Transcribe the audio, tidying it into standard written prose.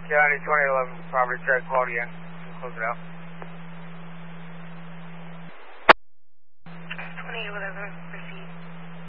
County 2011 property check, quality in. Close it out.